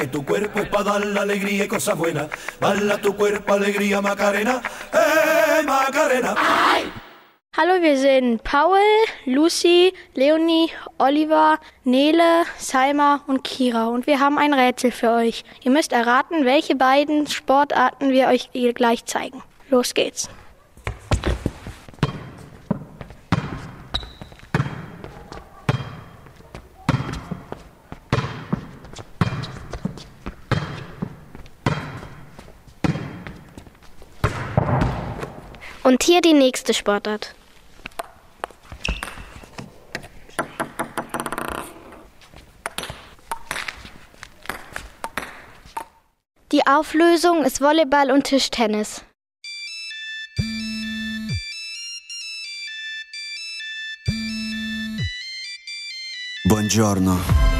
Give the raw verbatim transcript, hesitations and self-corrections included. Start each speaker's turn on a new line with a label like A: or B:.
A: Tu cuerpo es para dar la alegría y cosas buenas. Bala tu cuerpo, alegría, Macarena. ¡Eh, Macarena!
B: Hallo, wir sind Paul, Lucy, Leonie, Oliver, Nele, Salma und Kira und wir haben ein Rätsel für euch. Ihr müsst erraten, welche beiden Sportarten wir euch gleich zeigen. Los geht's. Und hier die nächste Sportart. Die Auflösung ist Volleyball und Tischtennis.
A: Buongiorno.